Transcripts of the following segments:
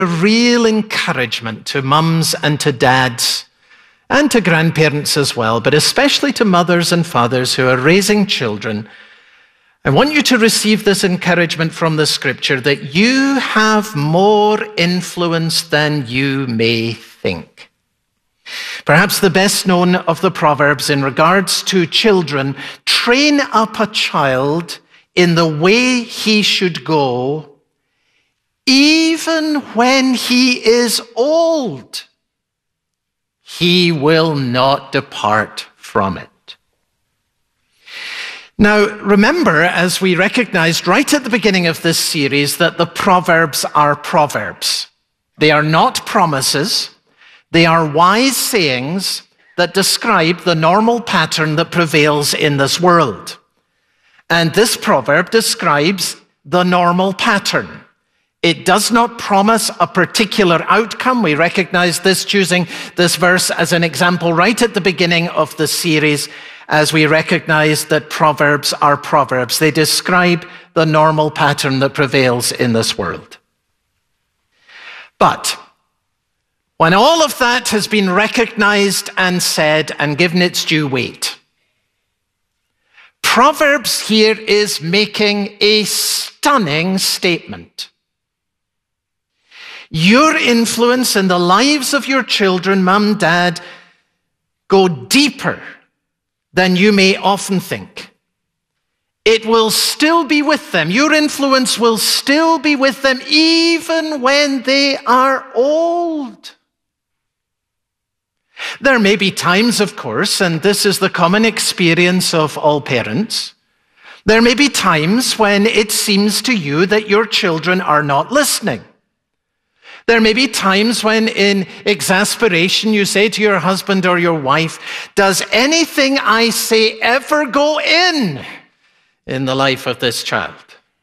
real encouragement to mums and to dads and to grandparents as well, but especially to mothers and fathers who are raising children. I want you to receive this encouragement from the scripture that you have more influence than you may think. Perhaps the best known of the Proverbs in regards to children: train up a child in the way he should go, even when he is old, he will not depart from it. Now, remember, as we recognized right at the beginning of this series, that the Proverbs are proverbs. They are not promises. They are wise sayings that describe the normal pattern that prevails in this world. And this proverb describes the normal pattern. It does not promise a particular outcome. We recognize this, choosing this verse as an example right at the beginning of the series, as we recognize that Proverbs are proverbs. They describe the normal pattern that prevails in this world. But when all of that has been recognized and said and given its due weight, Proverbs here is making a stunning statement. Your influence in the lives of your children, mum, dad, go deeper than you may often think. It will still be with them. Your influence will still be with them even when they are old. There may be times, of course, and this is the common experience of all parents, there may be times when it seems to you that your children are not listening. There may be times when in exasperation you say to your husband or your wife, "Does anything I say ever go in the life of this child?"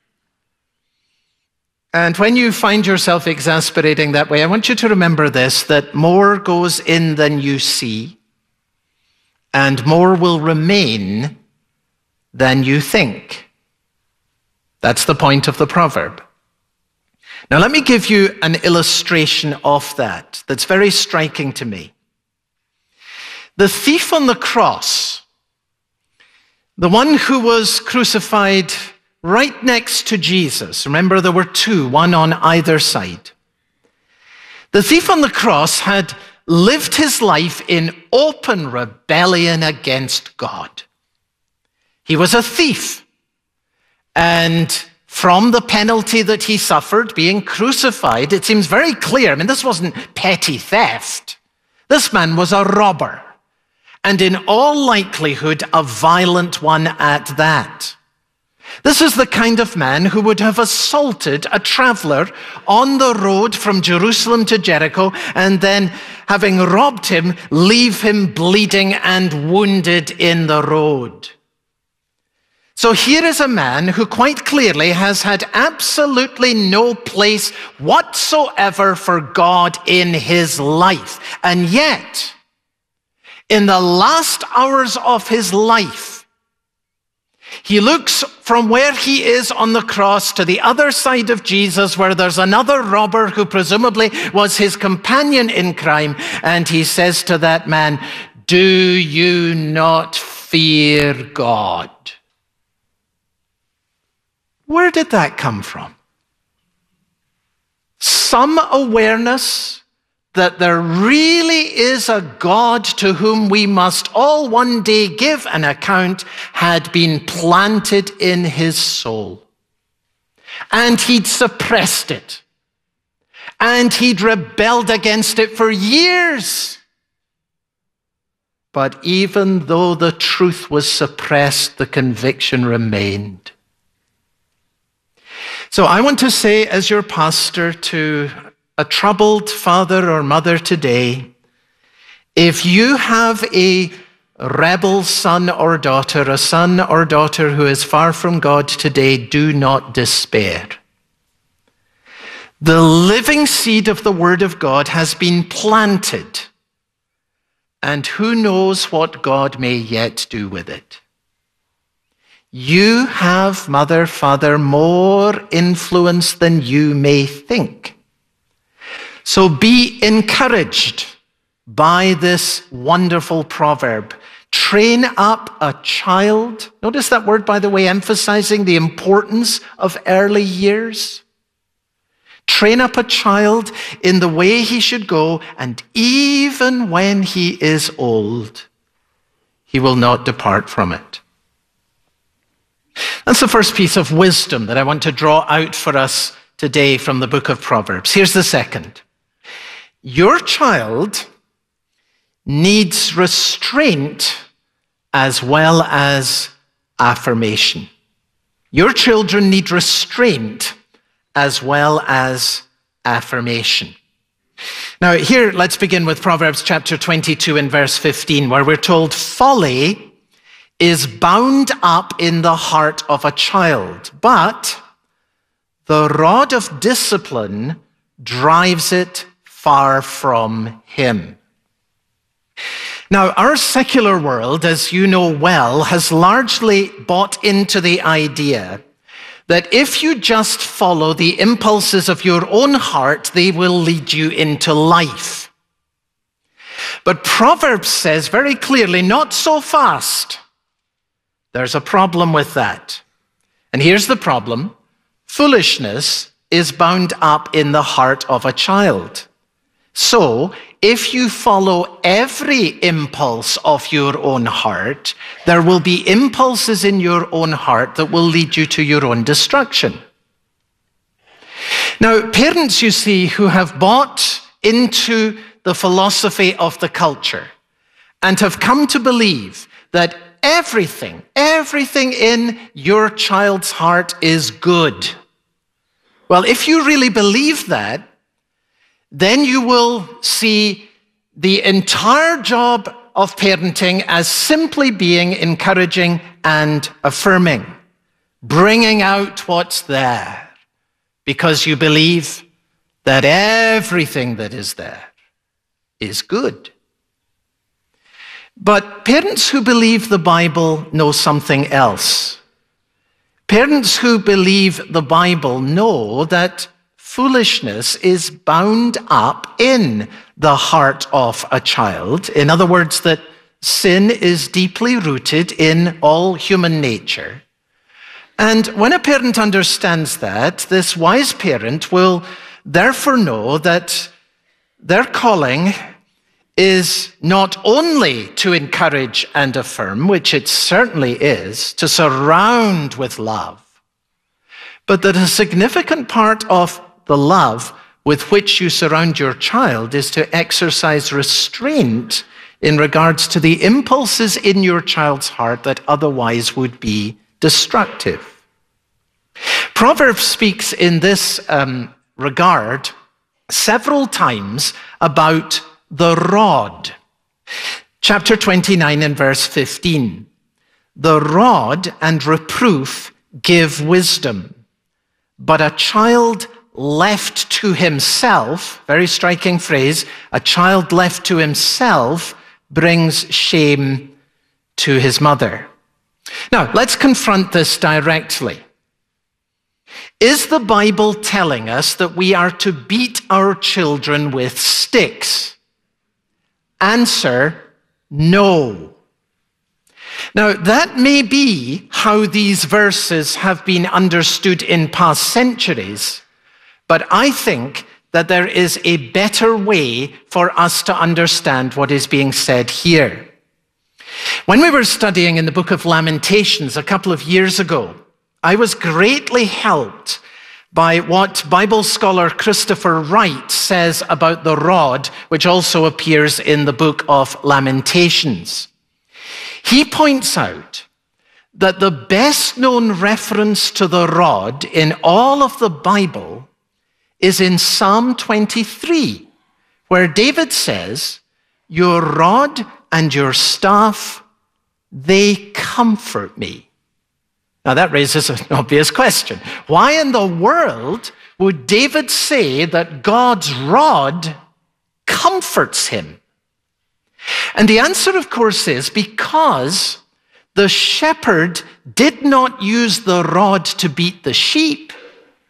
And when you find yourself exasperating that way, I want you to remember this, that more goes in than you see, and more will remain than you think. That's the point of the proverb. Now, let me give you an illustration of that that's very striking to me. The thief on the cross, the one who was crucified right next to Jesus. Remember, there were two, one on either side. The thief on the cross had lived his life in open rebellion against God. He was a thief, and from the penalty that he suffered, being crucified, it seems very clear. I mean, this wasn't petty theft. This man was a robber, and in all likelihood, a violent one at that. This is the kind of man who would have assaulted a traveler on the road from Jerusalem to Jericho, and then, having robbed him, leave him bleeding and wounded in the road. So here is a man who quite clearly has had absolutely no place whatsoever for God in his life. And yet, in the last hours of his life, he looks from where he is on the cross to the other side of Jesus, where there's another robber who presumably was his companion in crime, and he says to that man, "Do you not fear God?" Where did that come from? Some awareness that there really is a God to whom we must all one day give an account had been planted in his soul. And he'd suppressed it. And he'd rebelled against it for years. But even though the truth was suppressed, the conviction remained. So I want to say, as your pastor, to a troubled father or mother today, if you have a rebel son or daughter, a son or daughter who is far from God today, do not despair. The living seed of the Word of God has been planted, and who knows what God may yet do with it. You have, mother, father, more influence than you may think. So be encouraged by this wonderful proverb. Train up a child. Notice that word, by the way, emphasizing the importance of early years. Train up a child in the way he should go, and even when he is old, he will not depart from it. That's the first piece of wisdom that I want to draw out for us today from the book of Proverbs. Here's the second. Your child needs restraint as well as affirmation. Your children need restraint as well as affirmation. Now here, let's begin with Proverbs chapter 22 and verse 15, where we're told, folly is bound up in the heart of a child, but the rod of discipline drives it far from him. Now, our secular world, as you know well, has largely bought into the idea that if you just follow the impulses of your own heart, they will lead you into life. But Proverbs says very clearly, not so fast. There's a problem with that. And here's the problem. Foolishness is bound up in the heart of a child. So, if you follow every impulse of your own heart, there will be impulses in your own heart that will lead you to your own destruction. Now, parents, you see, who have bought into the philosophy of the culture and have come to believe that everything in your child's heart is good. Well, if you really believe that, then you will see the entire job of parenting as simply being encouraging and affirming, bringing out what's there, because you believe that everything that is there is good. But parents who believe the Bible know something else. Parents who believe the Bible know that foolishness is bound up in the heart of a child. In other words, that sin is deeply rooted in all human nature. And when a parent understands that, this wise parent will therefore know that their calling is not only to encourage and affirm, which it certainly is, to surround with love, but that a significant part of the love with which you surround your child is to exercise restraint in regards to the impulses in your child's heart that otherwise would be destructive. Proverbs speaks in this regard several times about the rod. Chapter 29 and verse 15. The rod and reproof give wisdom, but a child left to himself, very striking phrase, a child left to himself brings shame to his mother. Now, let's confront this directly. Is the Bible telling us that we are to beat our children with sticks? Answer, no. Now, that may be how these verses have been understood in past centuries, but I think that there is a better way for us to understand what is being said here. When we were studying in the book of Lamentations a couple of years ago, I was greatly helped by what Bible scholar Christopher Wright says about the rod, which also appears in the book of Lamentations. He points out that the best known reference to the rod in all of the Bible is in Psalm 23, where David says, "Your rod and your staff, they comfort me." Now that raises an obvious question. Why in the world would David say that God's rod comforts him? And the answer, of course, is because the shepherd did not use the rod to beat the sheep,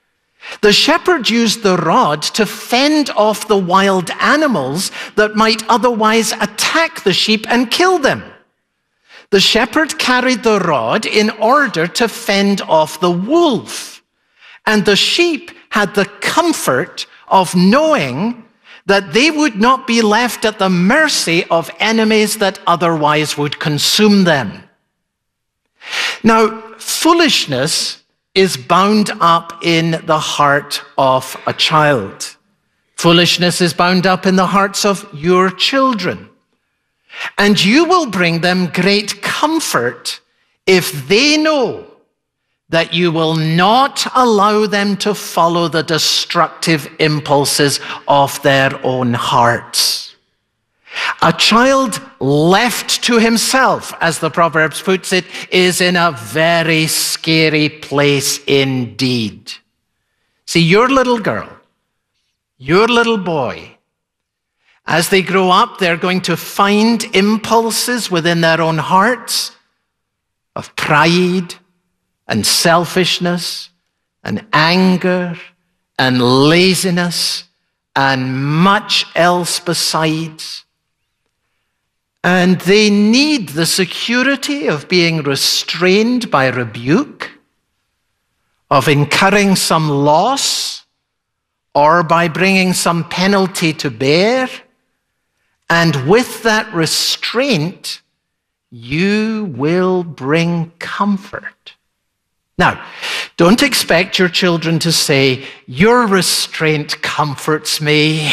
The shepherd used the rod to fend off the wild animals that might otherwise attack the sheep and kill them. The shepherd carried the rod in order to fend off the wolf, and the sheep had the comfort of knowing that they would not be left at the mercy of enemies that otherwise would consume them. Now, foolishness is bound up in the heart of a child. Foolishness is bound up in the hearts of your children. And you will bring them great comfort if they know that you will not allow them to follow the destructive impulses of their own hearts. A child left to himself, as the Proverbs puts it, is in a very scary place indeed. See, your little girl, your little boy, as they grow up, they're going to find impulses within their own hearts of pride and selfishness and anger and laziness and much else besides. And they need the security of being restrained by rebuke, of incurring some loss, or by bringing some penalty to bear. And with that restraint, you will bring comfort. Now, don't expect your children to say, "Your restraint comforts me."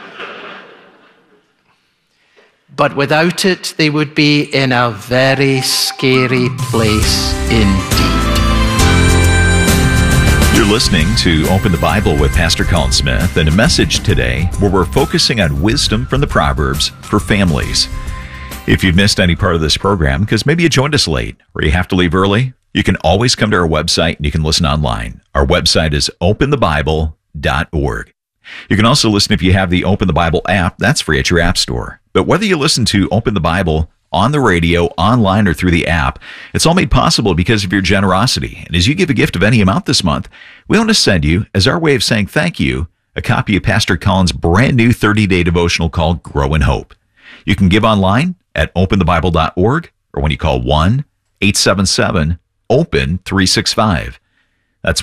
But without it, they would be in a very scary place indeed. You're listening to Open the Bible with Pastor Colin Smith, and a message today where we're focusing on wisdom from the Proverbs for families. If you've missed any part of this program, because maybe you joined us late or you have to leave early, you can always come to our website and you can listen online. Our website is openthebible.org. You can also listen if you have the Open the Bible app. That's free at your app store. But whether you listen to Open the Bible on the radio, online, or through the app, it's all made possible because of your generosity. And as you give a gift of any amount this month, we want to send you, as our way of saying thank you, a copy of Pastor Colin's brand new 30-day devotional called Grow in Hope. You can give online at openthebible.org or when you call 1-877-OPEN-365. That's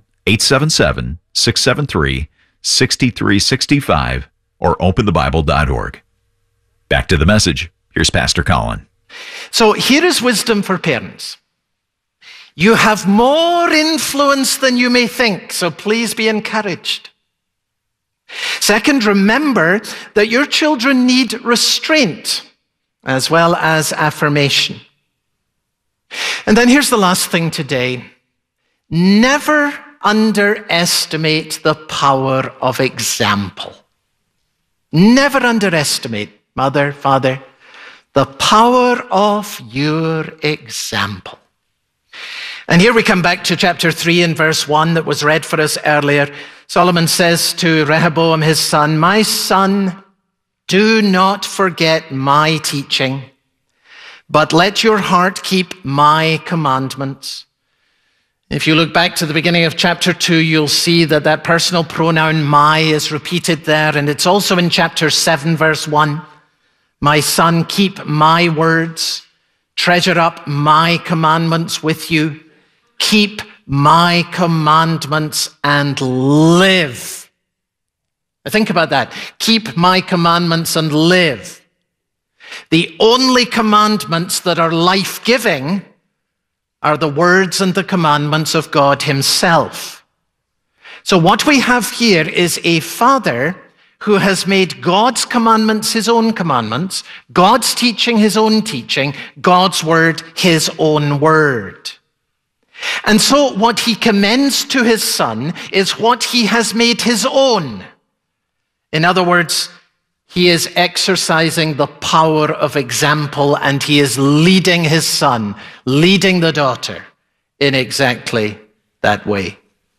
1-877-673-6365 or openthebible.org. Back to the message. Here's Pastor Colin. So here is wisdom for parents. You have more influence than you may think, so please be encouraged. Second, remember that your children need restraint as well as affirmation. And then here's the last thing today. Never underestimate the power of example. Never underestimate, mother, father, the power of your example. And here we come back to chapter 3 and verse 1 that was read for us earlier. Solomon says to Rehoboam, his son, "My son, do not forget my teaching, but let your heart keep my commandments." If you look back to the beginning of chapter 2, you'll see that that personal pronoun my is repeated there, and it's also in chapter 7, verse 1. "My son, keep my words, treasure up my commandments with you, keep my commandments and live." Now think about that. Keep my commandments and live. The only commandments that are life-giving are the words and the commandments of God himself. So what we have here is a father who has made God's commandments his own commandments, God's teaching his own teaching, God's word his own word. And so what he commends to his son is what he has made his own. In other words, he is exercising the power of example, and he is leading his son, leading the daughter in exactly that way.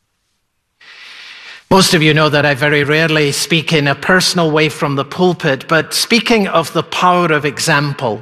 Most of you know that I very rarely speak in a personal way from the pulpit, but speaking of the power of example,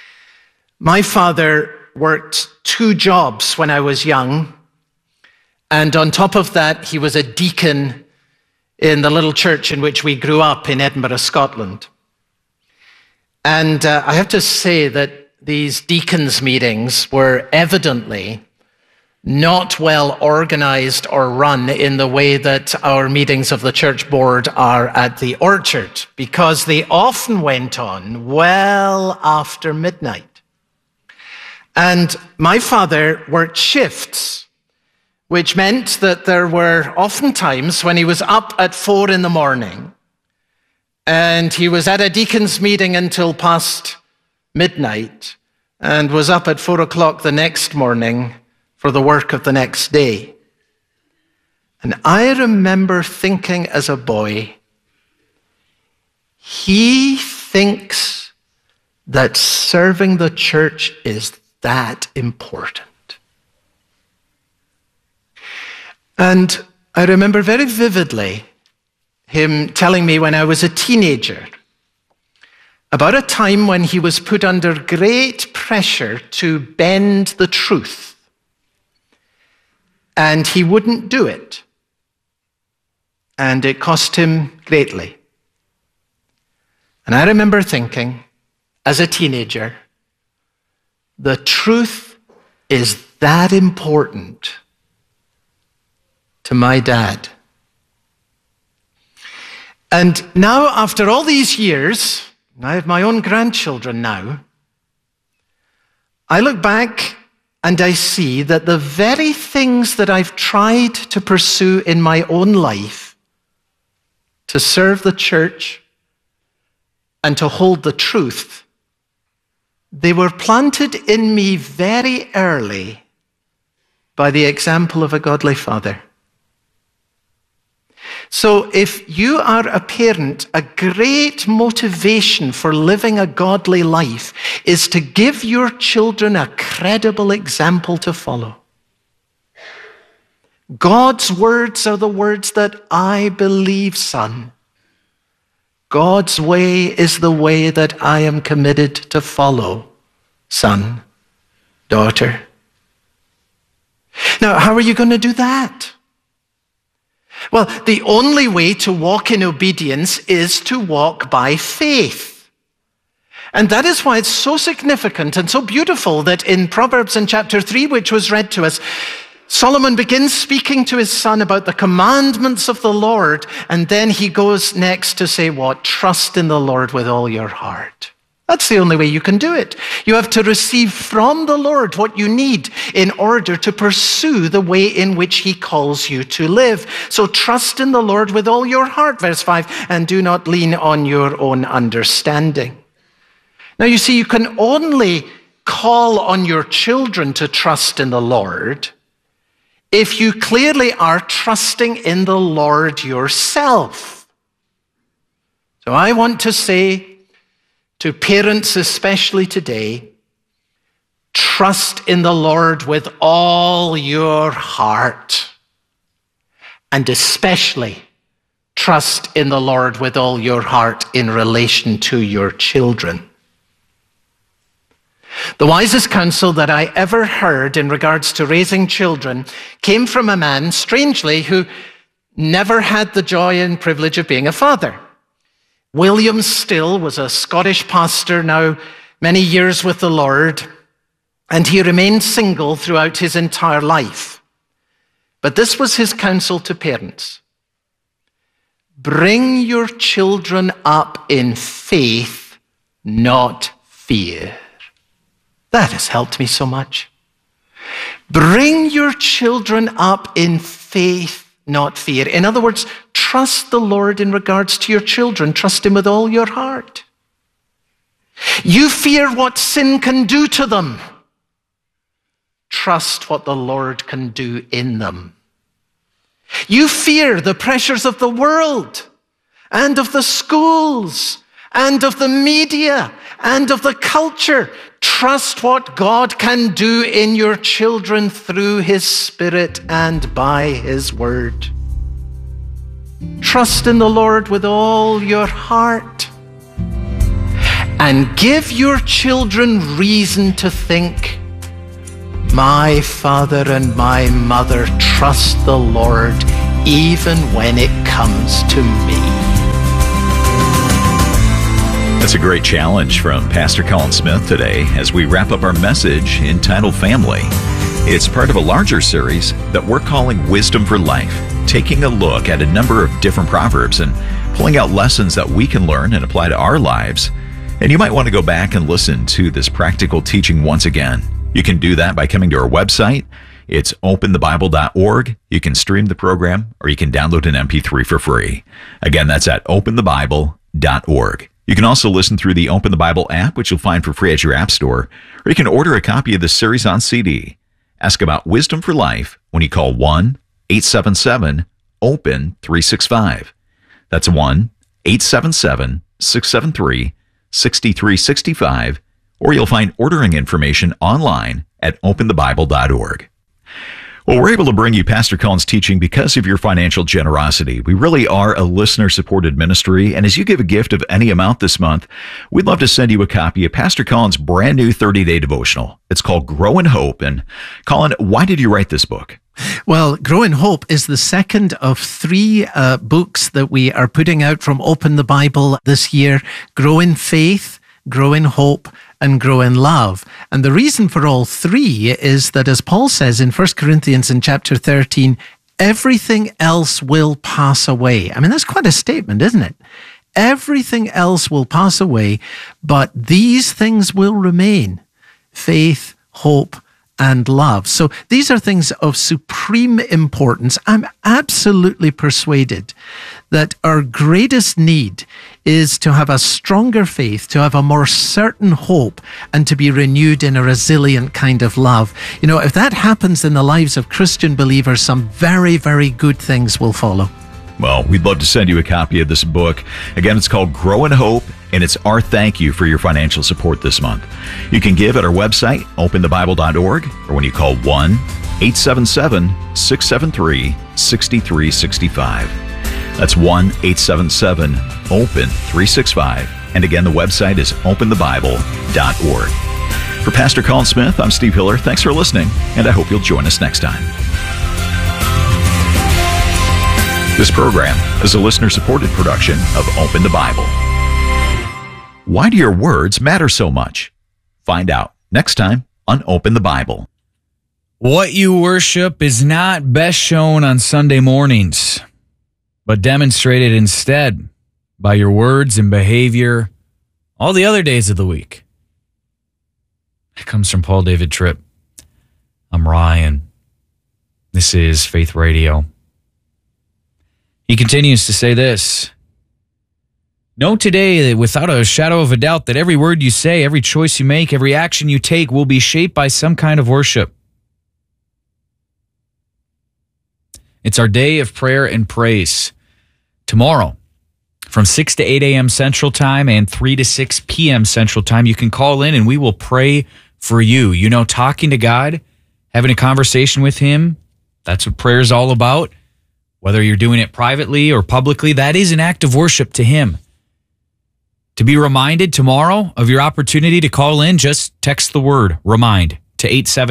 my father worked 2 jobs when I was young, And on top of that, he was a deacon in the little church in which we grew up in Edinburgh, Scotland. And I have to say that these deacons' meetings were evidently not well organized or run in the way that our meetings of the church board are at the Orchard, because they often went on well after midnight. And my father worked shifts, which meant that there were often times when he was up at 4 a.m. and he was at a deacon's meeting until past midnight and was up at 4 o'clock the next morning for the work of the next day. And I remember thinking as a boy, he thinks that serving the church is that important. And I remember very vividly him telling me when I was a teenager about a time when he was put under great pressure to bend the truth. And he wouldn't do it. And it cost him greatly. And I remember thinking, as a teenager, the truth is that important to my dad. And now, after all these years, I have my own grandchildren now, I look back and I see that the very things that I've tried to pursue in my own life, to serve the church and to hold the truth, they were planted in me very early by the example of a godly father. So if you are a parent, a great motivation for living a godly life is to give your children a credible example to follow. God's words are the words that I believe, son. God's way is the way that I am committed to follow, son, daughter. Now, how are you going to do that? Well, the only way to walk in obedience is to walk by faith. And that is why it's so significant and so beautiful that in Proverbs in chapter 3, which was read to us, Solomon begins speaking to his son about the commandments of the Lord, and then he goes next to say what? Trust in the Lord with all your heart. That's the only way you can do it. You have to receive from the Lord what you need in order to pursue the way in which he calls you to live. So trust in the Lord with all your heart, verse 5, and do not lean on your own understanding. Now you see, you can only call on your children to trust in the Lord if you clearly are trusting in the Lord yourself. So I want to say, to parents especially today, trust in the Lord with all your heart. And especially trust in the Lord with all your heart in relation to your children. The wisest counsel that I ever heard in regards to raising children came from a man, strangely, who never had the joy and privilege of being a father. William Still was a Scottish pastor, now many years with the Lord, and he remained single throughout his entire life. But this was his counsel to parents. Bring your children up in faith, not fear. That has helped me so much. Bring your children up in faith, not fear. In other words, trust the Lord in regards to your children. Trust him with all your heart. You fear what sin can do to them. Trust what the Lord can do in them. You fear the pressures of the world and of the schools and of the media and of the culture. Trust what God can do in your children through his Spirit and by his word. Trust in the Lord with all your heart. And give your children reason to think My father and my mother trust the Lord even when it comes to me. That's a great challenge from Pastor Colin Smith today as we wrap up our message entitled Family. It's part of a larger series that we're calling Wisdom for Life, taking a look at a number of different proverbs and pulling out lessons that we can learn and apply to our lives. And you might want to go back and listen to this practical teaching once again. You can do that by coming to our website. It's openthebible.org. You can stream the program or you can download an MP3 for free. Again, that's at openthebible.org. You can also listen through the Open the Bible app, which you'll find for free at your app store, or you can order a copy of the series on CD. Ask about Wisdom for Life when you call 1-877-OPEN-365. That's 1-877-673-6365, or you'll find ordering information online at openthebible.org. Well, we're able to bring you Pastor Colin's teaching because of your financial generosity. We really are a listener-supported ministry, and as you give a gift of any amount this month, we'd love to send you a copy of Pastor Colin's brand new 30-day devotional. It's called Grow in Hope. And Colin, why did you write this book? Well, Grow in Hope is the second of three books that we are putting out from Open the Bible this year. Grow in Faith, Grow in Hope, and Grow in Love. And the reason for all three is that, as Paul says in 1 Corinthians in chapter 13, everything else will pass away. I mean, that's quite a statement, isn't it? Everything else will pass away, but these things will remain: faith, hope, and love. So these are things of supreme importance. I'm absolutely persuaded that our greatest need is to have a stronger faith, to have a more certain hope, and to be renewed in a resilient kind of love. You know, if that happens in the lives of Christian believers, some very, very good things will follow. Well, we'd love to send you a copy of this book. Again, it's called Grow in Hope, and it's our thank you for your financial support this month. You can give at our website, openthebible.org, or when you call 1-877-673-6365. That's 1-877-OPEN-365. And again, the website is openthebible.org. For Pastor Colin Smith, I'm Steve Hiller. Thanks for listening, and I hope you'll join us next time. This program is a listener-supported production of Open the Bible. Why do your words matter so much? Find out next time on Open the Bible. What you worship is not best shown on Sunday mornings, but demonstrated instead by your words and behavior all the other days of the week. It comes from Paul David Tripp. I'm Ryan. This is Faith Radio. He continues to say this: know today that without a shadow of a doubt that every word you say, every choice you make, every action you take will be shaped by some kind of worship. It's our day of prayer and praise. Tomorrow, from 6 to 8 a.m. Central Time and 3 to 6 p.m. Central Time, you can call in and we will pray for you. You know, talking to God, having a conversation with Him, that's what prayer is all about. Whether you're doing it privately or publicly, that is an act of worship to Him. To be reminded tomorrow of your opportunity to call in, just text the word REMIND to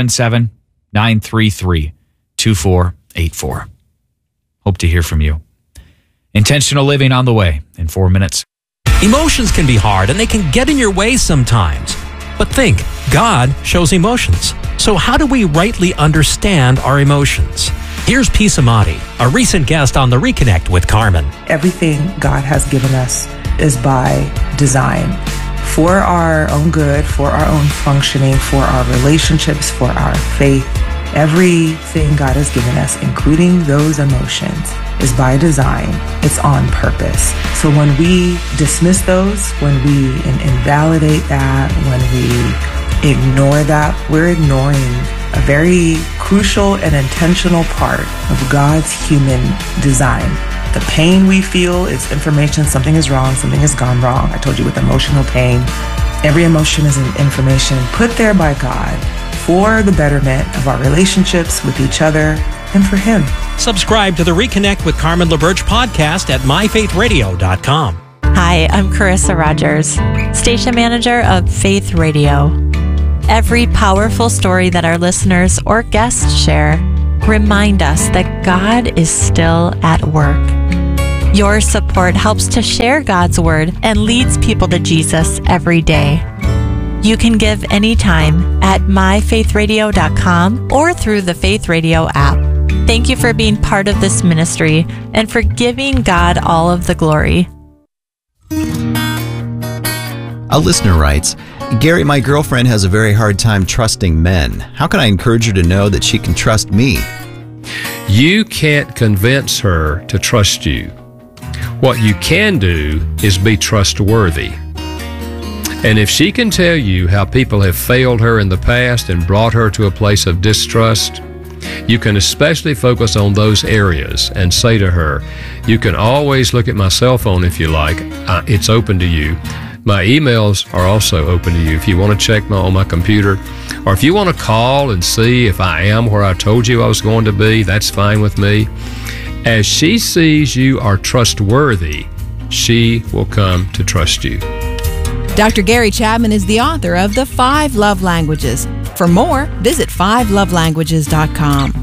877-933-2484. Hope to hear from you. Intentional living on the way in 4 minutes. Emotions can be hard and they can get in your way sometimes. But think, God shows emotions. So how do we rightly understand our emotions? Here's Peace Amati, a recent guest on The Reconnect with Carmen. Everything God has given us is by design, for our own good, for our own functioning, for our relationships, for our faith. Everything God has given us, including those emotions, is by design. It's on purpose. So when we dismiss those, when we invalidate that, when we ignore that, we're ignoring a very crucial and intentional part of God's human design. The pain we feel is information, something is wrong, something has gone wrong. I told you with emotional pain, every emotion is an information put there by God for the betterment of our relationships with each other and for Him. Subscribe to the Reconnect with Carmen LaBerge podcast at myfaithradio.com. Hi, I'm Carissa Rogers, station manager of Faith Radio. Every powerful story that our listeners or guests share remind us that God is still at work. Your support helps to share God's Word and leads people to Jesus every day. You can give anytime at myfaithradio.com or through the Faith Radio app. Thank you for being part of this ministry and for giving God all of the glory. A listener writes, Gary, my girlfriend has a very hard time trusting men. How can I encourage her to know that she can trust me? You can't convince her to trust you. What you can do is be trustworthy. And if she can tell you how people have failed her in the past and brought her to a place of distrust, you can especially focus on those areas and say to her, you can always look at my cell phone if you like. It's open to you. My emails are also open to you if you want to check on my computer. Or if you want to call and see if I am where I told you I was going to be, that's fine with me. As she sees you are trustworthy, she will come to trust you. Dr. Gary Chapman is the author of The 5 Love Languages. For more, visit 5lovelanguages.com.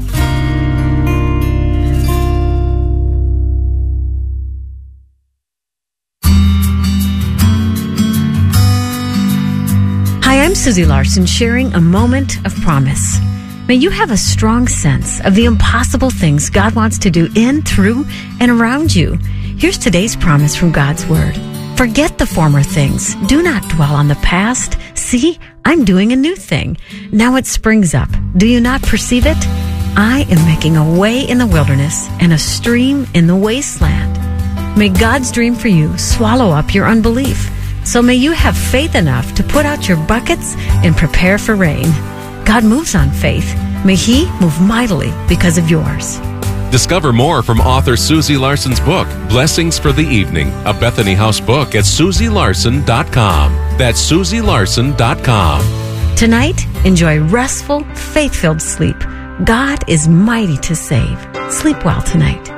Hi, I'm Susie Larson, sharing a moment of promise. May you have a strong sense of the impossible things God wants to do in, through, and around you. Here's today's promise from God's Word. Forget the former things. Do not dwell on the past. See, I'm doing a new thing. Now it springs up. Do you not perceive it? I am making a way in the wilderness and a stream in the wasteland. May God's dream for you swallow up your unbelief. So may you have faith enough to put out your buckets and prepare for rain. God moves on faith. May He move mightily because of yours. Discover more from author Susie Larson's book, Blessings for the Evening, a Bethany House book at SusieLarson.com. That's SusieLarson.com. Tonight, enjoy restful, faith-filled sleep. God is mighty to save. Sleep well tonight.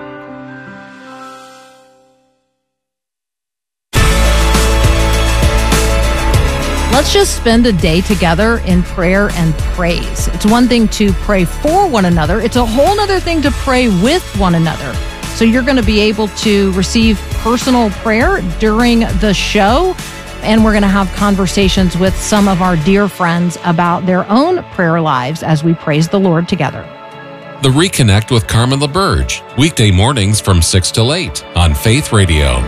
Let's just spend a day together in prayer and praise. It's one thing to pray for one another. It's a whole other thing to pray with one another. So you're going to be able to receive personal prayer during the show. And we're going to have conversations with some of our dear friends about their own prayer lives as we praise the Lord together. The Reconnect with Carmen LaBerge, weekday mornings from 6 till 8 on Faith Radio.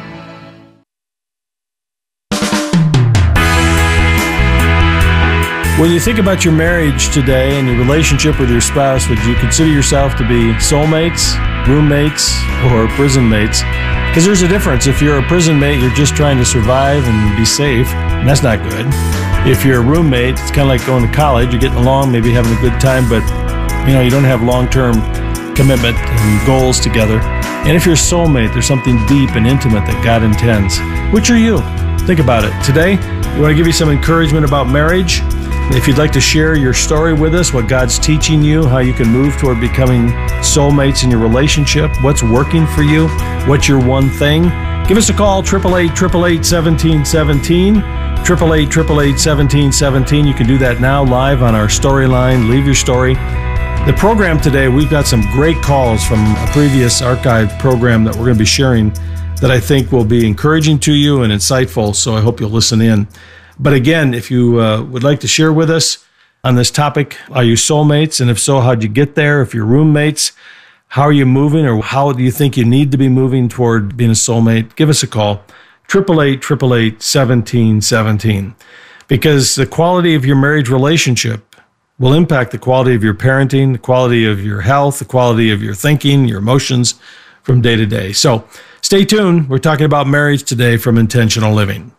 When you think about your marriage today and your relationship with your spouse, would you consider yourself to be soulmates, roommates, or prison mates? Because there's a difference. If you're a prison mate, you're just trying to survive and be safe, and that's not good. If you're a roommate, it's kind of like going to college. You're getting along, maybe having a good time, but you don't have long-term commitment and goals together. And if you're a soulmate, there's something deep and intimate that God intends. Which are you? Think about it. Today, we want to give you some encouragement about marriage. If you'd like to share your story with us, what God's teaching you, how you can move toward becoming soulmates in your relationship, what's working for you, what's your one thing, give us a call, 888-888-1717, 888-888-1717. You can do that now live on our story line. Leave your story. The program today, we've got some great calls from a previous archived program that we're going to be sharing that I think will be encouraging to you and insightful, so I hope you'll listen in. But again, if you would like to share with us on this topic, are you soulmates? And if so, how'd you get there? If you're roommates, how are you moving, or how do you think you need to be moving toward being a soulmate? Give us a call, 888-888-1717. Because the quality of your marriage relationship will impact the quality of your parenting, the quality of your health, the quality of your thinking, your emotions from day to day. So stay tuned. We're talking about marriage today from Intentional Living.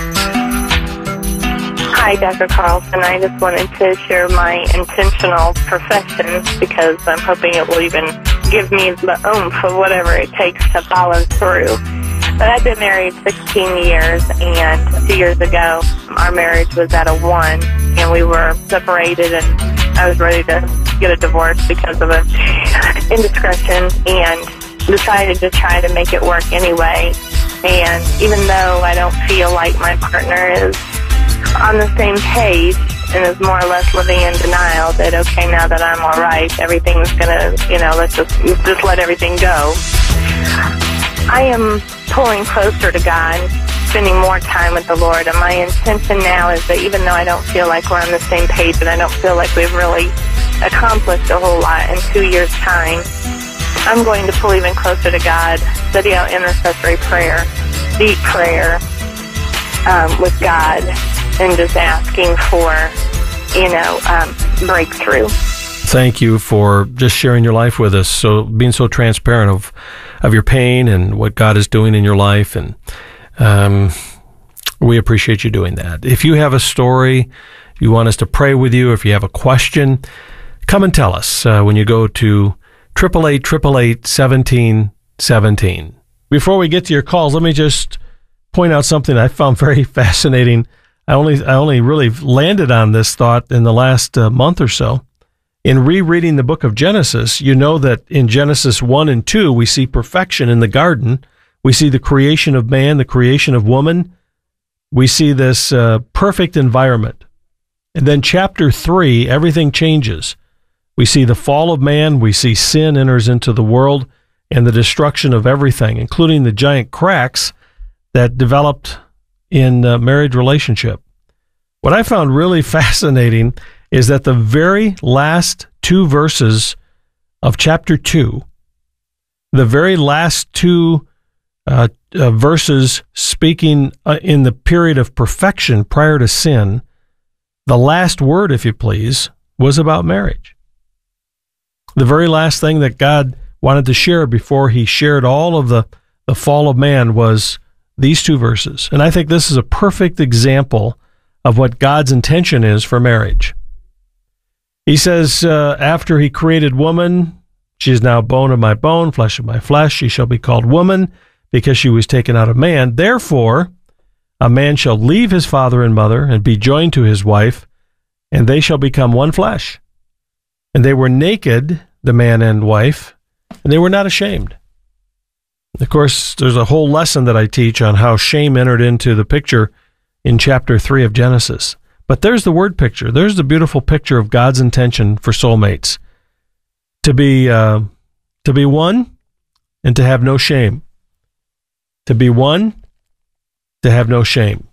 Hi, Dr. Carlson. I just wanted to share my intentional profession because I'm hoping it will even give me the oomph of whatever it takes to follow through. But I've been married 16 years, and 2 years ago, our marriage was at a 1, and we were separated, and I was ready to get a divorce because of an indiscretion, and decided to try to make it work anyway. And even though I don't feel like my partner is on the same page, and is more or less living in denial that, okay, now that I'm all right, everything's gonna, let's just let everything go. I am pulling closer to God, spending more time with the Lord, and my intention now is that even though I don't feel like we're on the same page and I don't feel like we've really accomplished a whole lot in 2 years' time, I'm going to pull even closer to God, study out intercessory prayer, deep prayer with God, and just asking for, breakthrough. Thank you for just sharing your life with us, so being so transparent of your pain and what God is doing in your life, and we appreciate you doing that. If you have a story, if you want us to pray with you, if you have a question, come and tell us when you go to 888-888-1717. Before we get to your calls, let me just point out something I found very fascinating. I only really landed on this thought in the last month or so. In rereading the book of Genesis, you know that in Genesis 1 and 2, we see perfection in the garden. We see the creation of man, the creation of woman. We see this perfect environment. And then chapter 3, everything changes. We see the fall of man. We see sin enters into the world and the destruction of everything, including the giant cracks that developed in marriage relationship. What I found really fascinating is that the very last 2 verses of chapter 2, the very last 2 verses speaking in the period of perfection prior to sin, the last word, if you please, was about marriage. The very last thing that God wanted to share before he shared all of the fall of man was these 2 verses. And I think this is a perfect example of what God's intention is for marriage. He says, after he created woman, she is now bone of my bone, flesh of my flesh. She shall be called woman because she was taken out of man. Therefore, a man shall leave his father and mother and be joined to his wife, and they shall become one flesh. And they were naked, the man and wife, and they were not ashamed. Of course, there's a whole lesson that I teach on how shame entered into the picture in chapter 3 of Genesis. But there's the word picture. There's the beautiful picture of God's intention for soulmates. To be one and to have no shame. To be one, to have no shame.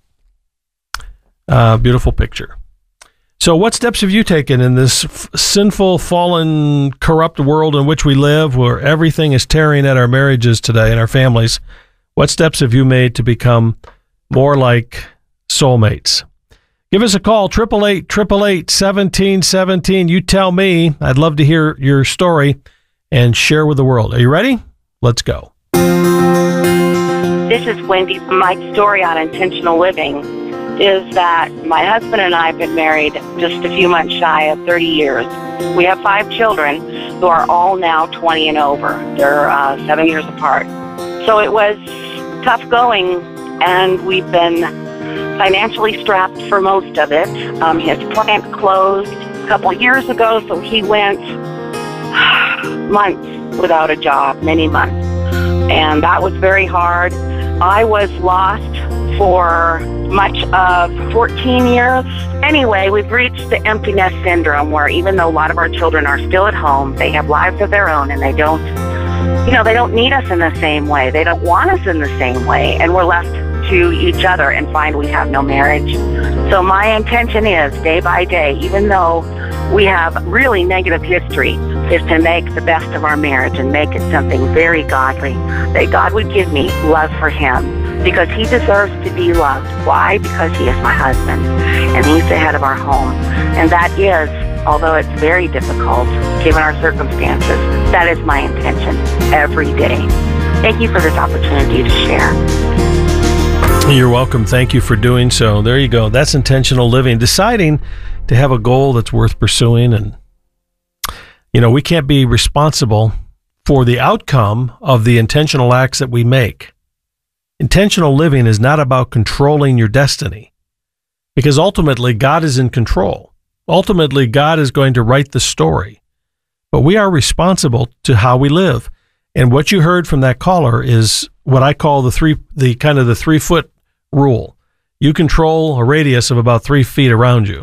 Beautiful picture. So what steps have you taken in this sinful, fallen, corrupt world in which we live, where everything is tearing at our marriages today and our families? What steps have you made to become more like soulmates? Give us a call, 888-888-1717. You tell me. I'd love to hear your story and share with the world. Are you ready? Let's go. This is Wendy. My story on intentional living is that my husband and I have been married just a few months shy of 30 years. We have 5 children who are all now 20 and over. They're 7 years apart. So it was tough going, and we've been financially strapped for most of it. His plant closed a couple years ago, so he went months without a job, many months. And that was very hard. I was lost for much of 14 years. Anyway, we've reached the empty nest syndrome where even though a lot of our children are still at home, they have lives of their own and they don't need us in the same way. They don't want us in the same way. And we're left to each other and find we have no marriage. So my intention is, day by day, even though we have really negative history, is to make the best of our marriage and make it something very godly, that God would give me love for him, because he deserves to be loved. Why? Because he is my husband, and he's the head of our home. And that is, although it's very difficult, given our circumstances, that is my intention every day. Thank you for this opportunity to share. You're welcome. Thank you for doing so. There you go. That's intentional living, deciding to have a goal that's worth pursuing. And, we can't be responsible for the outcome of the intentional acts that we make. Intentional living is not about controlling your destiny, because ultimately God is in control. Ultimately, God is going to write the story, but we are responsible to how we live. And what you heard from that caller is what I call the 3-foot rule. You control a radius of about 3 feet around you.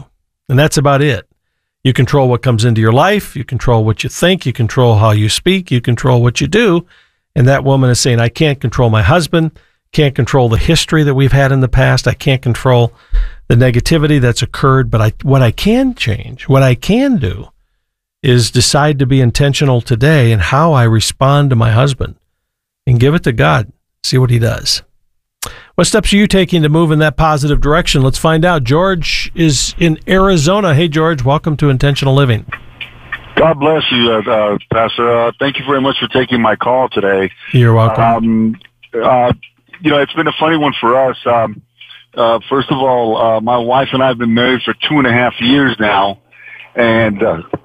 And that's about it. You control what comes into your life. You control what you think. You control how you speak. You control what you do. And that woman is saying, I can't control my husband, can't control the history that we've had in the past. I can't control the negativity that's occurred. But what I can change, what I can do, is decide to be intentional today in how I respond to my husband and give it to God. See what he does. What steps are you taking to move in that positive direction? Let's find out. George is in Arizona. Hey, George, welcome to Intentional Living. God bless you, Pastor. Thank you very much for taking my call today. You're welcome. It's been a funny one for us. First of all, my wife and I have been married for 2.5 years now, and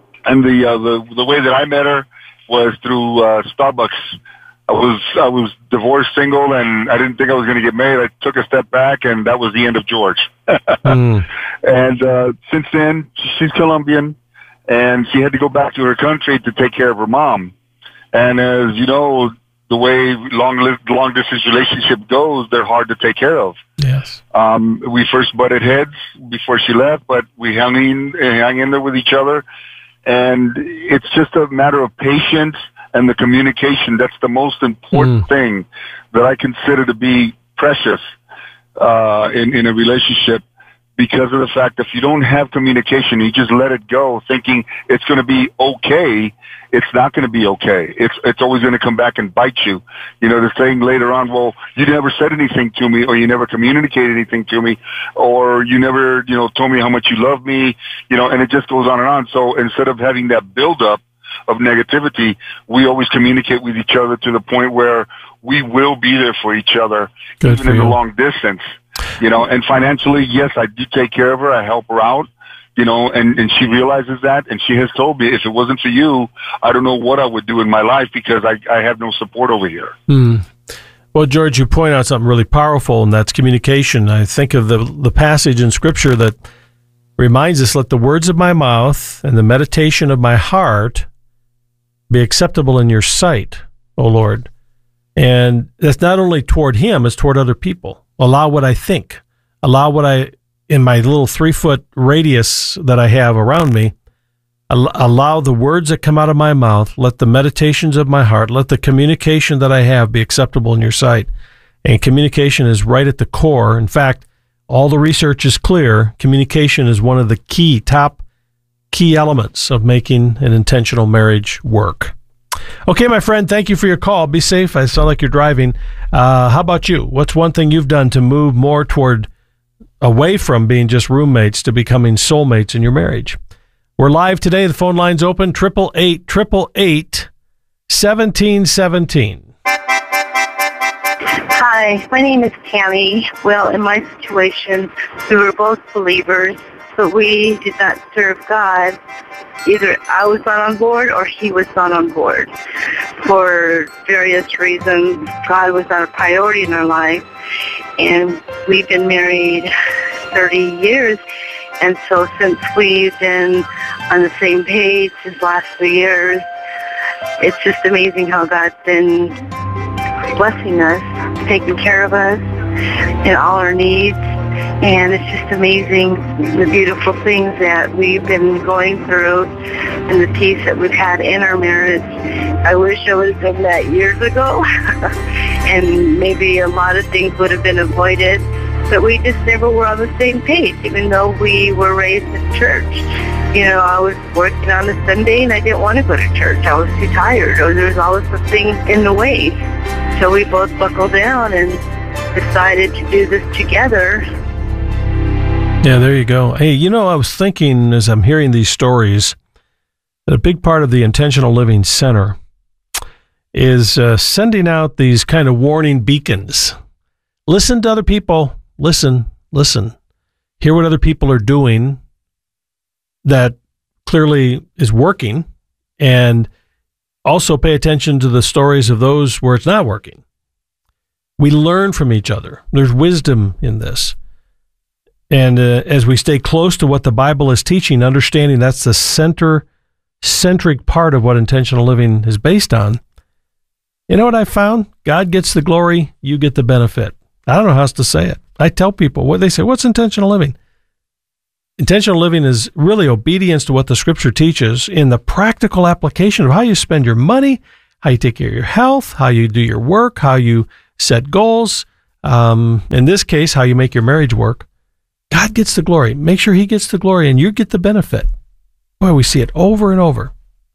the way that I met her was through Starbucks. I was divorced, single, and I didn't think I was going to get married. I took a step back, and that was the end of George. And since then, she's Colombian, and she had to go back to her country to take care of her mom. And as you know, the way long distance relationship goes, they're hard to take care of. Yes. We first butted heads before she left, but we hung in there with each other. And it's just a matter of patience and the communication. That's the most important thing that I consider to be precious in a relationship, because of the fact that if you don't have communication, you just let it go thinking it's going to be okay. It's not going to be okay. It's always going to come back and bite you. You know, the saying later on, well, you never said anything to me, or you never communicated anything to me, or you never, told me how much you love me, and it just goes on and on. So instead of having that buildup of negativity, we always communicate with each other to the point where we will be there for each other, even in the long distance. And financially, yes, I do take care of her. I help her out, and she realizes that, and she has told me, if it wasn't for you, I don't know what I would do in my life, because I have no support over here. Well, George, you point out something really powerful, and that's communication. I think of the passage in Scripture that reminds us, let the words of my mouth and the meditation of my heart be acceptable in your sight, O Lord. And that's not only toward him, it's toward other people. Allow what I think. Allow what in my little 3-foot radius that I have around me, allow the words that come out of my mouth, let the meditations of my heart, let the communication that I have be acceptable in your sight. And communication is right at the core. In fact, all the research is clear. Communication is one of the top key elements of making an intentional marriage work. Okay, my friend, thank you for your call. Be safe. I sound like you're driving. How about you? What's one thing you've done to move more away from being just roommates to becoming soulmates in your marriage? We're live today. The phone line's open, 888-888-1717. Hi, my name is Tammy. Well, in my situation, we were both believers, but we did not serve God. Either I was not on board or he was not on board. For various reasons, God was not a priority in our life. And we've been married 30 years. And so since we've been on the same page these last 3 years, it's just amazing how God's been blessing us, taking care of us and all our needs. And it's just amazing the beautiful things that we've been going through and the peace that we've had in our marriage. I wish I would have done that years ago and maybe a lot of things would have been avoided, but we just never were on the same page, even though we were raised in church. I was working on a Sunday and I didn't want to go to church. I was too tired, or there was always something in the way. So we both buckled down and decided to do this together. Yeah, there you go. Hey, I was thinking as I'm hearing these stories that a big part of the Intentional Living Center is sending out these kind of warning beacons. Listen to other people. Listen. Hear what other people are doing that clearly is working, and also pay attention to the stories of those where it's not working. We learn from each other. There's wisdom in this. And as we stay close to what the Bible is teaching, understanding that's the centric part of what intentional living is based on, you know what I found? God gets the glory, you get the benefit. I don't know how else to say it. I tell people, what they say, what's intentional living? intentional living is really obedience to what the Scripture teaches in the practical application of how you spend your money, how you take care of your health, how you do your work, how you set goals. In this case, how you make your marriage work. God gets the glory. Make sure he gets the glory and you get the benefit. Boy, we see it over and over.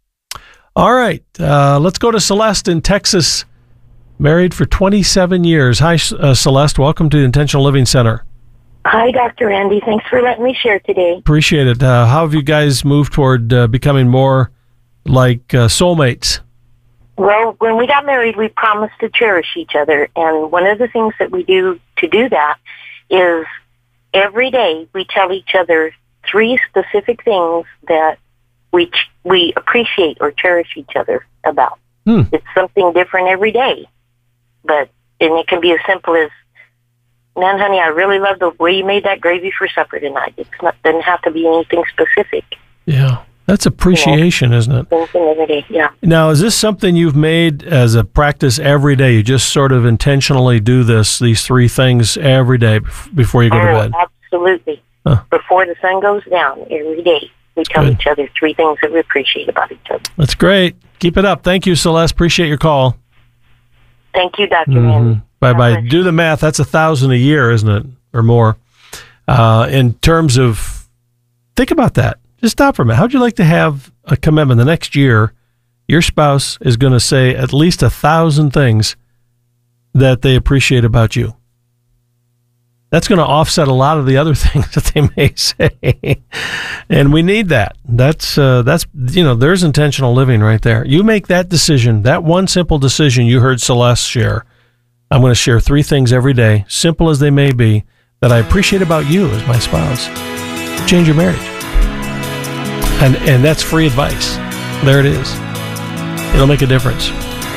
All right, let's go to Celeste in Texas, married for 27 years. Hi, Celeste. Welcome to the Intentional Living Center. Hi, Dr. Randy. Thanks for letting me share today. Appreciate it. How have you guys moved toward becoming more like soulmates? Well, when we got married, we promised to cherish each other. And one of the things that we do to do that is every day we tell each other 3 specific things that we appreciate or cherish each other about. It's something different every day. And it can be as simple as, man, honey, I really love the way you made that gravy for supper tonight. It doesn't have to be anything specific. Yeah, that's appreciation, isn't it? Every day, yeah. Now, is this something you've made as a practice every day? You just sort of intentionally do these 3 things every day before you go to bed? Absolutely. Before the sun goes down, every day, we tell each other 3 things that we appreciate about each other. That's great. Keep it up. Thank you, Celeste. Appreciate your call. Thank you, Dr. Randy. Bye-bye. Do the math. That's $1,000 a year, isn't it? Or more. In terms of, think about that. Just stop for a minute. How'd you like to have a commitment the next year? Your spouse is going to say at least 1,000 things that they appreciate about you. That's going to offset a lot of the other things that they may say. And we need that. That's there's intentional living right there. You make that decision, that one simple decision you heard Celeste share. I'm going to share 3 things every day, simple as they may be, that I appreciate about you as my spouse. Change your marriage. And that's free advice. There it is. It'll make a difference.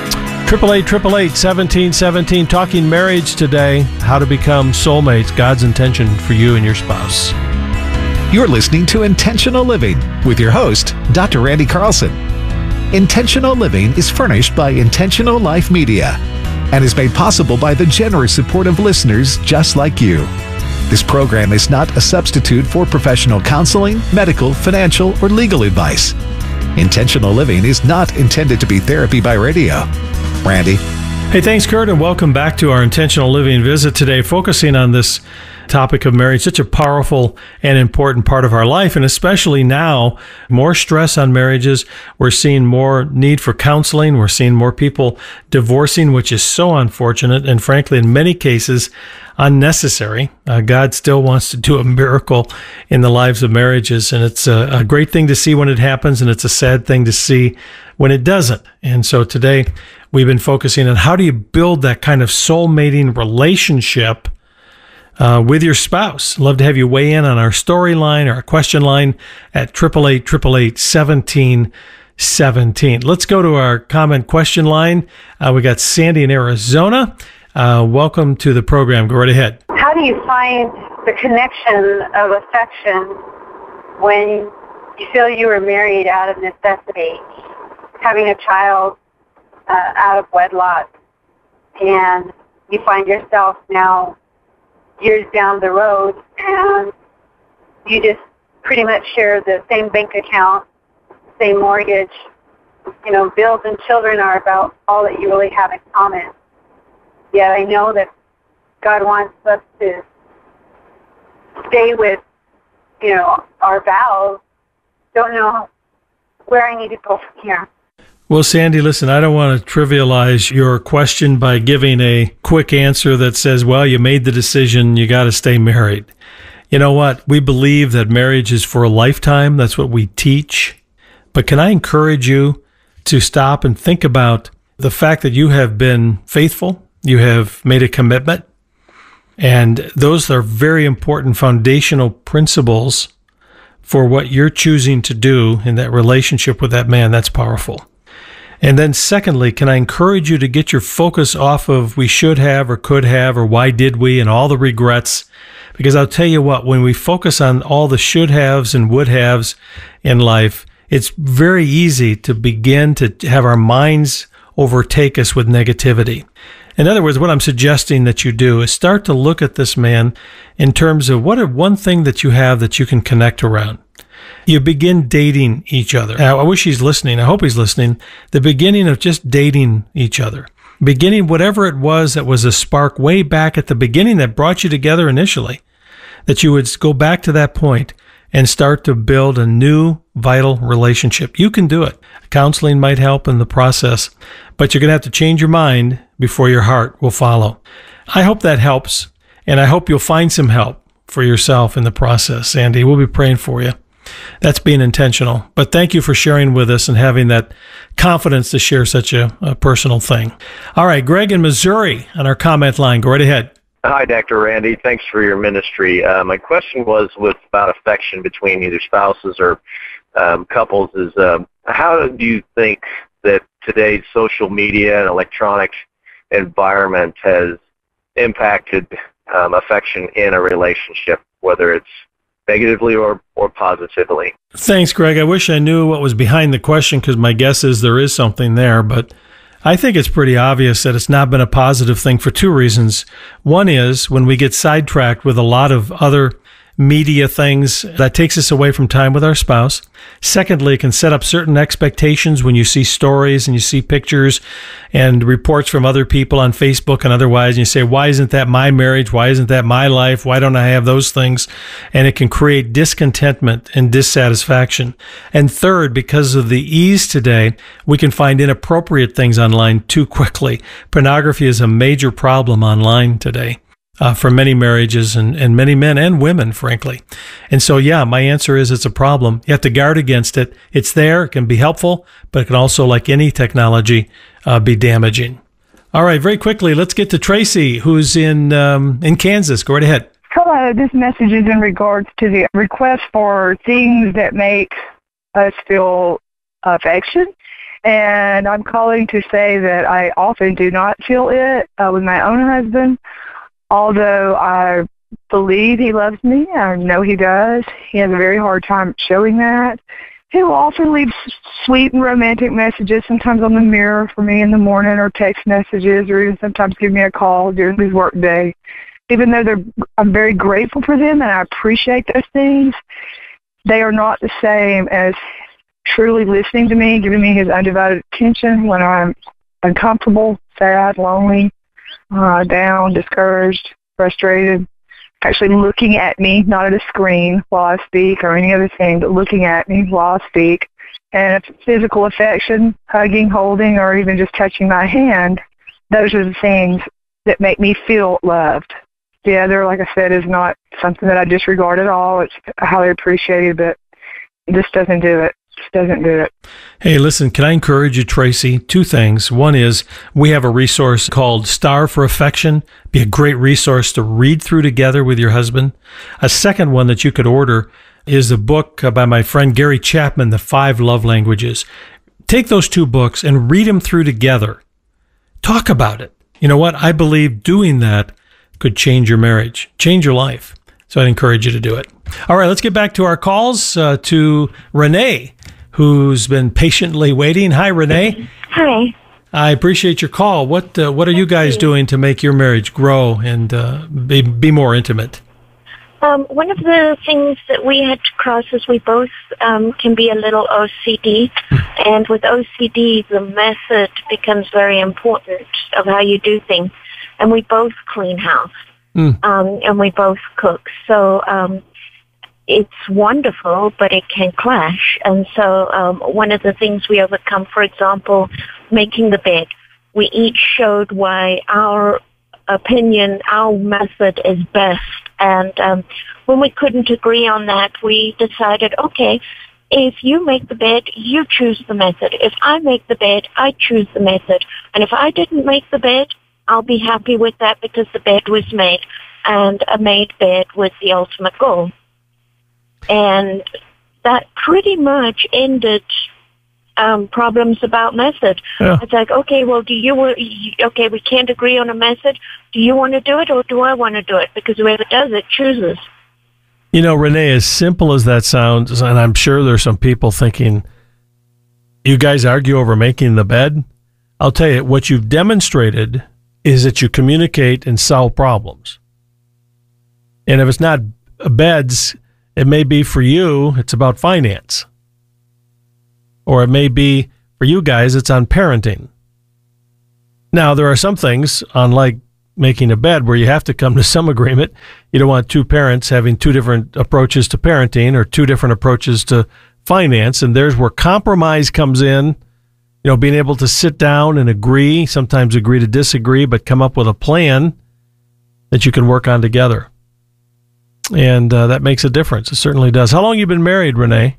888-888-1717, talking marriage today, how to become soulmates, God's intention for you and your spouse. You're listening to Intentional Living with your host, Dr. Randy Carlson. Intentional Living is furnished by Intentional Life Media and is made possible by the generous support of listeners just like you. This program is not a substitute for professional counseling, medical, financial, or legal advice. Intentional Living is not intended to be therapy by radio. Randy. Hey, thanks, Kurt, and welcome back to our Intentional Living visit today, focusing on this topic of marriage, such a powerful and important part of our life, and especially now, more stress on marriages. We're seeing more need for counseling. We're seeing more people divorcing, which is so unfortunate, and frankly, in many cases, unnecessary. God still wants to do a miracle in the lives of marriages, and it's a great thing to see when it happens, and it's a sad thing to see when it doesn't. And so today, we've been focusing on how do you build that kind of soul-mating relationship with your spouse. Love to have you weigh in on our storyline or our question line at 888-888-1717. Let's go to our comment question line. We got Sandy in Arizona. Welcome to the program. Go right ahead. How do you find the connection of affection when you feel you were married out of necessity, having a child out of wedlock, and you find yourself now years down the road and you just pretty much share the same bank account, same mortgage, bills and children are about all that you really have in common. Yet I know that God wants us to stay with, our vows. Don't know where I need to go from here. Well, Sandy, listen, I don't want to trivialize your question by giving a quick answer that says, well, you made the decision, you got to stay married. You know what? We believe that marriage is for a lifetime. That's what we teach. But can I encourage you to stop and think about the fact that you have been faithful, you have made a commitment, and those are very important foundational principles for what you're choosing to do in that relationship with that man. That's powerful. And then secondly, can I encourage you to get your focus off of we should have or could have or why did we and all the regrets? Because I'll tell you what, when we focus on all the should haves and would haves in life, it's very easy to begin to have our minds overtake us with negativity. In other words, what I'm suggesting that you do is start to look at this man in terms of what are one thing that you have that you can connect around. You begin dating each other. Now, I wish he's listening. I hope he's listening. The beginning of just dating each other. Beginning whatever it was that was a spark way back at the beginning that brought you together initially. That you would go back to that point and start to build a new vital relationship. You can do it. Counseling might help in the process, but you're going to have to change your mind before your heart will follow. I hope that helps, and I hope you'll find some help for yourself in the process. Sandy, we'll be praying for you. That's being intentional. But thank you for sharing with us and having that confidence to share such a personal thing. All right, Greg in Missouri on our comment line. Go right ahead. Hi, Dr. Randy. Thanks for your ministry. My question was about affection between either spouses or couples is how do you think that today's social media and electronic environment has impacted affection in a relationship, whether it's negatively or positively? Thanks, Greg. I wish I knew what was behind the question because my guess is there is something there, but I think it's pretty obvious that it's not been a positive thing for two reasons. One is when we get sidetracked with a lot of other media things, that takes us away from time with our spouse. Secondly, it can set up certain expectations when you see stories and you see pictures and reports from other people on Facebook and otherwise, and you say, why isn't that my marriage? Why isn't that my life? Why don't I have those things? And it can create discontentment and dissatisfaction. And third, because of the ease today, we can find inappropriate things online too quickly. Pornography is a major problem online today. For many marriages and many men and women, frankly. And so, yeah, my answer is it's a problem. You have to guard against it. It's there. It can be helpful, but it can also, like any technology, be damaging. All right, very quickly, let's get to Tracy, who's in Kansas. Go right ahead. Hello, this message is in regards to the request for things that make us feel affection. And I'm calling to say that I often do not feel it with my own husband. Although I believe he loves me, I know he does, he has a very hard time showing that. He will often leave sweet and romantic messages, sometimes on the mirror for me in the morning, or text messages, or even sometimes give me a call during his work day. Even though I'm very grateful for them and I appreciate those things, they are not the same as truly listening to me, giving me his undivided attention when I'm uncomfortable, sad, lonely, down, discouraged, frustrated, actually looking at me, not at a screen while I speak or any other thing, but looking at me while I speak. And physical affection, hugging, holding, or even just touching my hand, those are the things that make me feel loved. The other, like I said, is not something that I disregard at all. It's highly appreciated, but this doesn't do it. Doesn't do it. Hey, listen, can I encourage you, Tracy? Two things. One is we have a resource called Star for Affection. Be a great resource to read through together with your husband. A second one that you could order is a book by my friend Gary Chapman, The 5 Love Languages. Take those two books and read them through together. Talk about it. You know what? I believe doing that could change your marriage, change your life. So I'd encourage you to do it. All right, let's get back to our calls to Renee, who's been patiently waiting. Hi, Renee. Hi. I appreciate your call. What are you guys doing to make your marriage grow and be more intimate? One of the things that we had to cross is we both can be a little OCD. And with OCD, the method becomes very important of how you do things. And we both clean house. And we both cook. So it's wonderful, but it can clash. And so one of the things we overcome, for example, making the bed, we each showed why our opinion, our method is best. And when we couldn't agree on that, we decided, okay, if you make the bed, you choose the method. If I make the bed, I choose the method. And if I didn't make the bed, I'll be happy with that because the bed was made, and a made bed was the ultimate goal. And that pretty much ended problems about method. Yeah. It's like, okay, well, okay, we can't agree on a method. Do you want to do it or do I want to do it? Because whoever does it chooses. You know, Renee, as simple as that sounds, and I'm sure there's some people thinking, you guys argue over making the bed? I'll tell you, what you've demonstrated is that you communicate and solve problems. And if it's not beds, it may be for you, it's about finance. Or it may be for you guys, it's on parenting. Now, there are some things, unlike making a bed, where you have to come to some agreement. You don't want two parents having two different approaches to parenting or two different approaches to finance. And there's where compromise comes in, being able to sit down and agree, sometimes agree to disagree, but come up with a plan that you can work on together. And that makes a difference. It certainly does. How long have you been married, Renee?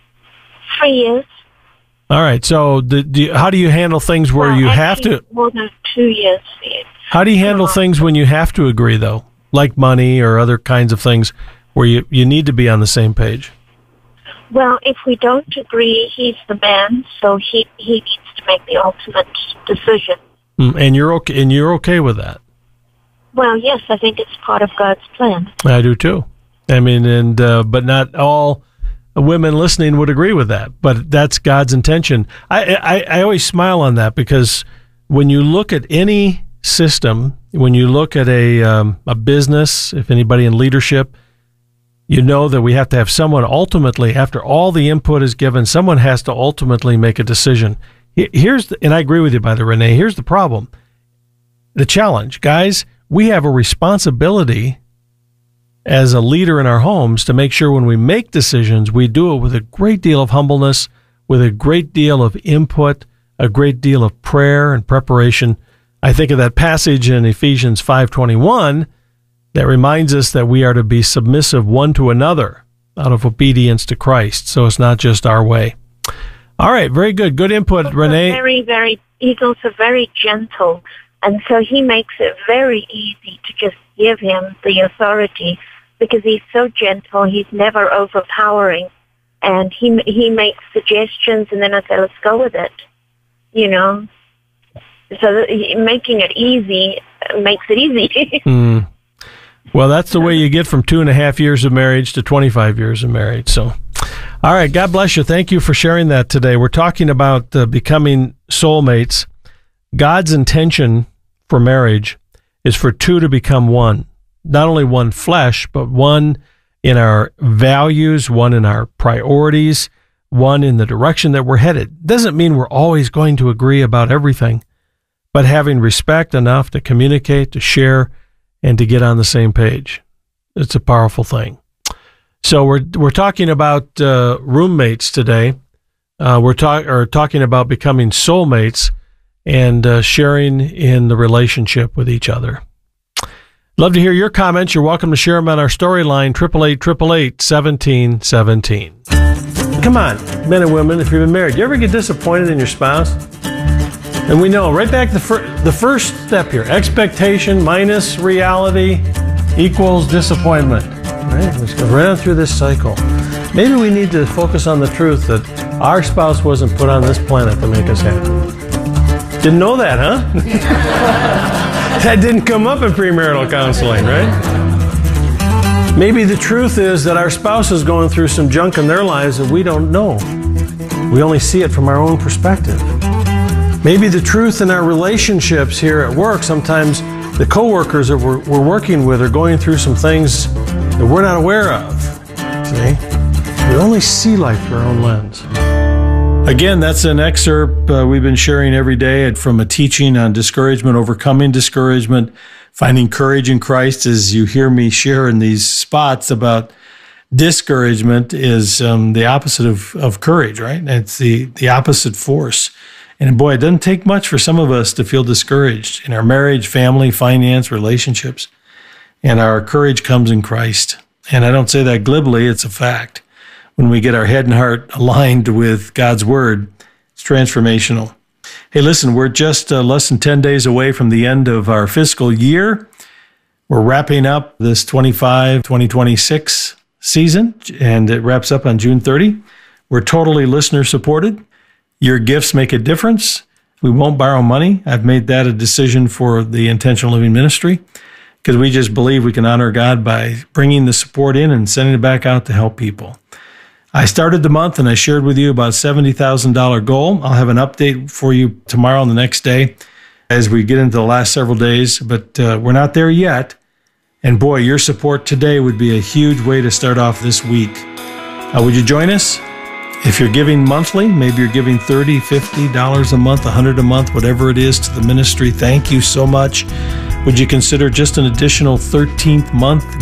3 years. All right. So how do you handle things where you have to? More than 2 years. How do you handle things when you have to agree, though, like money or other kinds of things where you need to be on the same page? Well, if we don't agree, he's the man, so he needs to make the ultimate decision. And you're okay. And you're okay with that? Well, yes, I think it's part of God's plan. I do too. I mean, but not all women listening would agree with that. But that's God's intention. I always smile on that, because when you look at any system, when you look at a business, if anybody in leadership, you know that we have to have someone ultimately, after all the input is given, someone has to ultimately make a decision. And I agree with you, by the way, Renee, here's the problem. The challenge, guys, we have a responsibility as a leader in our homes to make sure when we make decisions, we do it with a great deal of humbleness, with a great deal of input, a great deal of prayer and preparation. I think of that passage in Ephesians 5:21 that reminds us that we are to be submissive one to another out of obedience to Christ. So it's not just our way. All right, very good. Good input, Renee. He's also very gentle. And so he makes it very easy to just give him the authority, because he's so gentle. He's never overpowering. And he makes suggestions, and then I say, let's go with it, So making it easy makes it easy. Well, that's the way you get from 2.5 years of marriage to 25 years of marriage. So, all right, God bless you. Thank you for sharing that today. We're talking about becoming soulmates. God's intention for marriage is for two to become one, not only one flesh, but one in our values, one in our priorities, one in the direction that we're headed. Doesn't mean we're always going to agree about everything, but having respect enough to communicate, to share, and to get on the same page. It's a powerful thing. So we're talking about roommates today. We're talking about becoming soulmates and sharing in the relationship with each other. Love to hear your comments. You're welcome to share them on our storyline, 888-888-1717. Come on, men and women, if you've been married, you ever get disappointed in your spouse? And we know right back the first step here, expectation minus reality equals disappointment. Right? Let's go right on through this cycle. Maybe we need to focus on the truth that our spouse wasn't put on this planet to make us happy. Didn't know that, huh? That didn't come up in premarital counseling, right? Maybe the truth is that our spouse is going through some junk in their lives that we don't know. We only see it from our own perspective. Maybe the truth in our relationships here at work, sometimes the coworkers that we're working with are going through some things that we're not aware of. See? We only see life through our own lens. Again, that's an excerpt we've been sharing every day from a teaching on discouragement, overcoming discouragement, finding courage in Christ. As you hear me share in these spots about discouragement is the opposite of courage, right? It's the opposite force. And boy, it doesn't take much for some of us to feel discouraged in our marriage, family, finance, relationships. And our courage comes in Christ. And I don't say that glibly, it's a fact. When we get our head and heart aligned with God's Word, it's transformational. Hey, listen, we're just less than 10 days away from the end of our fiscal year. We're wrapping up this 2026 season, and it wraps up on June 30. We're totally listener supported. Your gifts make a difference. We won't borrow money. I've made that a decision for the Intentional Living Ministry because we just believe we can honor God by bringing the support in and sending it back out to help people. I started the month and I shared with you about $70,000 goal. I'll have an update for you tomorrow and the next day as we get into the last several days, but we're not there yet. And boy, your support today would be a huge way to start off this week. Would you join us? If you're giving monthly, maybe you're giving $30, $50 a month, $100 a month, whatever it is to the ministry. Thank you so much. Would you consider just an additional 13th month